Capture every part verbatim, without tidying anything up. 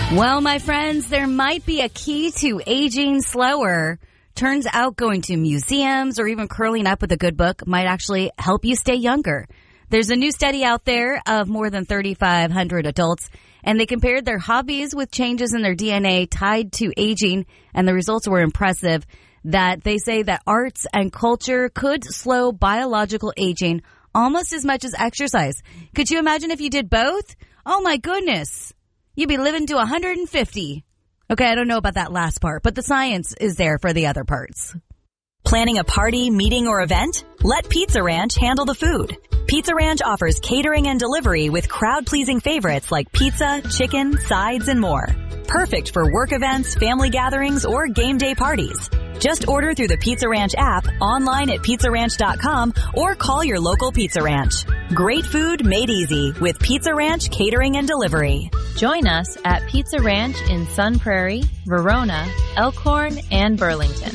Well, my friends, there might be a key to aging slower. Turns out going to museums or even curling up with a good book might actually help you stay younger. There's a new study out there of more than thirty-five hundred adults, and they compared their hobbies with changes in their D N A tied to aging, and the results were impressive. That they say that arts and culture could slow biological aging almost as much as exercise. Could you imagine if you did both? Oh my goodness. You'd be living to one hundred fifty. Okay, I don't know about that last part, but the science is there for the other parts. Planning a party, meeting, or event? Let Pizza Ranch handle the food. Pizza Ranch offers catering and delivery with crowd-pleasing favorites like pizza, chicken, sides, and more. Perfect for work events, family gatherings, or game day parties. Just order through the Pizza Ranch app, online at pizza ranch dot com, or call your local Pizza Ranch. Great food made easy with Pizza Ranch Catering and Delivery. Join us at Pizza Ranch in Sun Prairie, Verona, Elkhorn, and Burlington.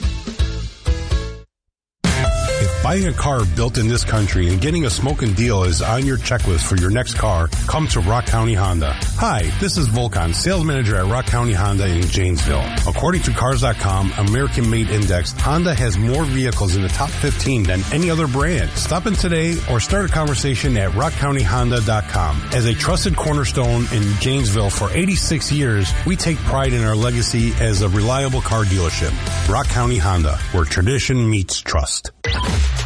Buying a car built in this country and getting a smoking deal is on your checklist for your next car. Come to Rock County Honda. Hi, this is Volkan, sales manager at Rock County Honda in Janesville. According to Cars dot com American Made Index, Honda has more vehicles in the top fifteen than any other brand. Stop in today or start a conversation at rock county honda dot com. As a trusted cornerstone in Janesville for eighty-six years, we take pride in our legacy as a reliable car dealership. Rock County Honda, where tradition meets trust.